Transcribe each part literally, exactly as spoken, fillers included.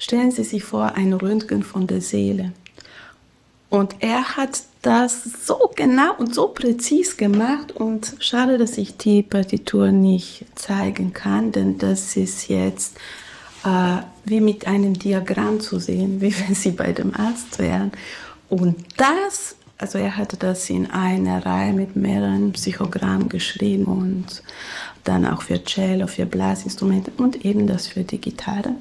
Stellen Sie sich vor, ein Röntgen von der Seele. Und er hat das so genau und so präzis gemacht und schade, dass ich die Partitur nicht zeigen kann, denn das ist jetzt äh, wie mit einem Diagramm zu sehen, wie wenn Sie bei dem Arzt wären. Und das, also er hatte das in einer Reihe mit mehreren Psychogrammen geschrieben und dann auch für Cello, für Blasinstrumente und eben das für die Gitarre.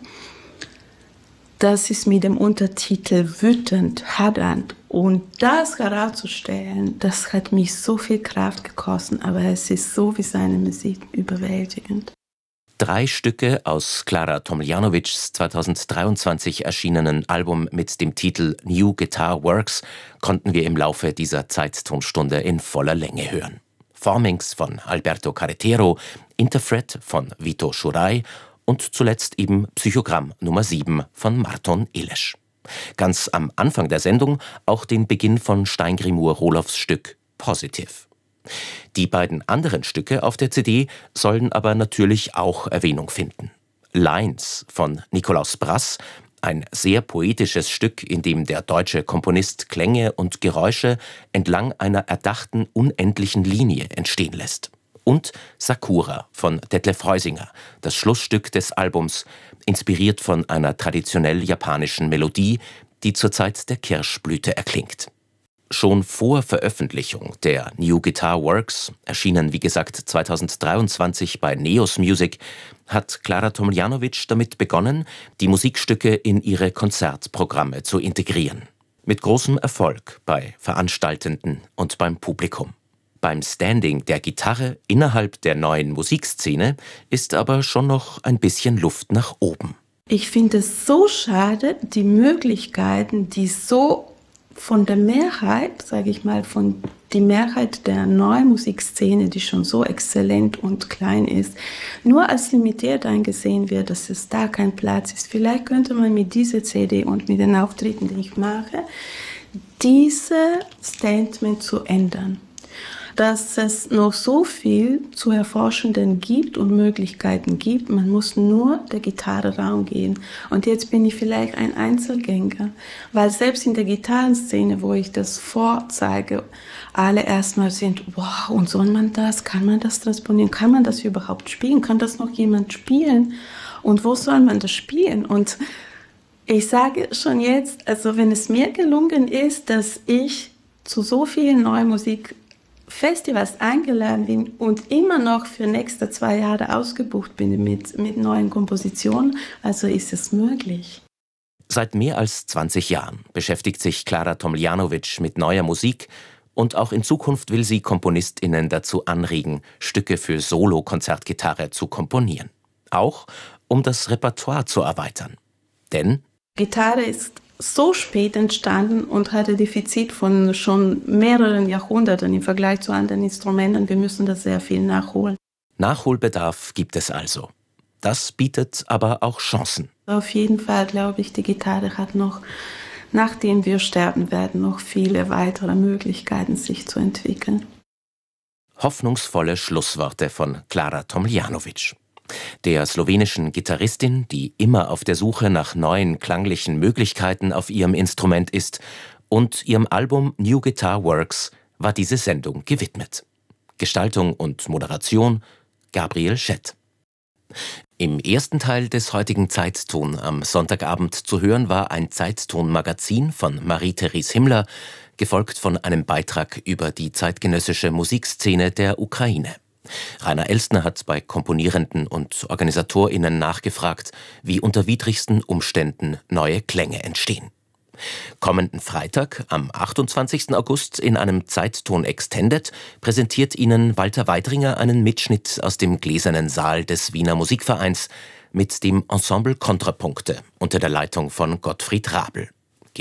Das ist mit dem Untertitel Wütend, Hadernd. Und das herauszustellen, das hat mich so viel Kraft gekostet, aber es ist so wie seine Musik überwältigend. Drei Stücke aus Klara Tomljanovics zweitausenddreiundzwanzig erschienenen Album mit dem Titel New Guitar Works konnten wir im Laufe dieser Zeittonstunde in voller Länge hören. Formings von Alberto Carretero, Interfret von Vito Schuray und zuletzt eben Psychogramm Nummer sieben von Márton Éles. Ganz am Anfang der Sendung auch den Beginn von Steingrimur Rohlofs Stück Positive. Die beiden anderen Stücke auf der C D sollen aber natürlich auch Erwähnung finden. Lines von Nikolaus Brass, ein sehr poetisches Stück, in dem der deutsche Komponist Klänge und Geräusche entlang einer erdachten unendlichen Linie entstehen lässt. Und Sakura von Detlef Heusinger, das Schlussstück des Albums, inspiriert von einer traditionell japanischen Melodie, die zur Zeit der Kirschblüte erklingt. Schon vor Veröffentlichung der New Guitar Works, erschienen wie gesagt zweitausenddreiundzwanzig bei Neos Music, hat Klara Tomljanovic damit begonnen, die Musikstücke in ihre Konzertprogramme zu integrieren. Mit großem Erfolg bei Veranstaltenden und beim Publikum. Beim Standing der Gitarre innerhalb der neuen Musikszene ist aber schon noch ein bisschen Luft nach oben. Ich finde es so schade, die Möglichkeiten, die so von der Mehrheit, sage ich mal, von die Mehrheit der neuen Musikszene, die schon so exzellent und klein ist, nur als limitiert angesehen wird, dass es da kein Platz ist. Vielleicht könnte man mit dieser C D und mit den Auftritten, die ich mache, dieses Statement zu ändern. Dass es noch so viel zu Erforschenden gibt und Möglichkeiten gibt. Man muss nur der Gitarre Raum geben. Und jetzt bin ich vielleicht ein Einzelgänger, weil selbst in der Gitarrenszene, wo ich das vorzeige, alle erstmal sind, wow, und soll man das, kann man das transponieren, kann man das überhaupt spielen, kann das noch jemand spielen und wo soll man das spielen? Und ich sage schon jetzt, also wenn es mir gelungen ist, dass ich zu so vielen neuen Musik Festivals eingeladen bin und immer noch für nächste zwei Jahre ausgebucht bin mit, mit neuen Kompositionen, also ist es möglich. Seit mehr als zwanzig Jahren beschäftigt sich Klara Tomljanovic mit neuer Musik und auch in Zukunft will sie KomponistInnen dazu anregen, Stücke für Solo-Konzertgitarre zu komponieren. Auch um das Repertoire zu erweitern. Denn Gitarre ist so spät entstanden und hat ein Defizit von schon mehreren Jahrhunderten im Vergleich zu anderen Instrumenten. Wir müssen das sehr viel nachholen. Nachholbedarf gibt es also. Das bietet aber auch Chancen. Auf jeden Fall glaube ich, die Gitarre hat noch, nachdem wir sterben werden, noch viele weitere Möglichkeiten, sich zu entwickeln. Hoffnungsvolle Schlussworte von Klara Tomljanovic. Der slowenischen Gitarristin, die immer auf der Suche nach neuen klanglichen Möglichkeiten auf ihrem Instrument ist, und ihrem Album New Guitar Works war diese Sendung gewidmet. Gestaltung und Moderation Gabriel Schett. Im ersten Teil des heutigen Zeitton am Sonntagabend zu hören war ein Zeitton-Magazin von Marie-Therese Himmler, gefolgt von einem Beitrag über die zeitgenössische Musikszene der Ukraine. Rainer Elstner hat bei Komponierenden und OrganisatorInnen nachgefragt, wie unter widrigsten Umständen neue Klänge entstehen. Kommenden Freitag, am achtundzwanzigsten August, in einem Zeitton Extended, präsentiert Ihnen Walter Weidringer einen Mitschnitt aus dem Gläsernen Saal des Wiener Musikvereins mit dem Ensemble Kontrapunkte unter der Leitung von Gottfried Rabl.